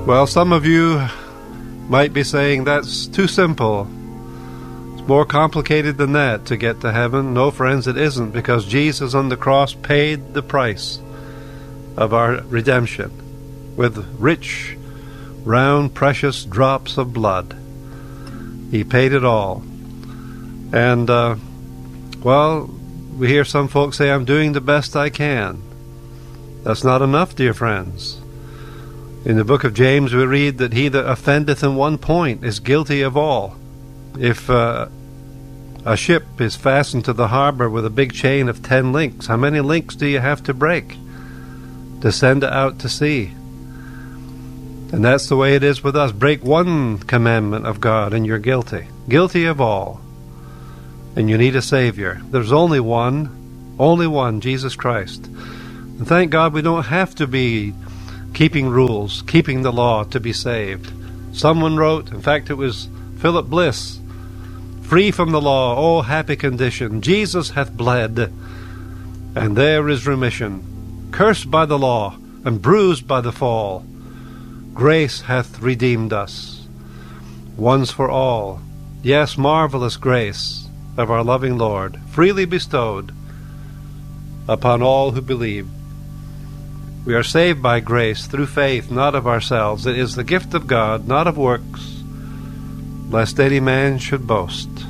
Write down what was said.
Well, some of you might be saying that's too simple. It's more complicated than that to get to heaven. No, friends, it isn't, because Jesus on the cross paid the price of our redemption with rich, round, precious drops of blood. He paid it all. And, well, we hear some folks say, I'm doing the best I can. That's not enough, dear friends. In the book of James we read that he that offendeth in one point is guilty of all. If a ship is fastened to the harbor with a big chain of 10 links, how many links do you have to break to send it out to sea? And that's the way it is with us. Break one commandment of God and you're guilty. Guilty of all. And you need a Savior. There's only one, Jesus Christ. And thank God we don't have to be keeping rules, keeping the law to be saved. Someone wrote, in fact it was Philip Bliss, free from the law, oh happy condition, Jesus hath bled, and there is remission. Cursed by the law, and bruised by the fall, grace hath redeemed us. Once for all, yes, marvelous grace of our loving Lord, freely bestowed upon all who believe. We are saved by grace through faith, not of ourselves. It is the gift of God, not of works, lest any man should boast.